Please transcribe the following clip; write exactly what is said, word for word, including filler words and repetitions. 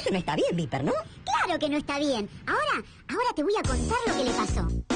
Eso no está bien, Viper, ¿no? Claro que no está bien. Ahora, ahora te voy a contar lo que le pasó.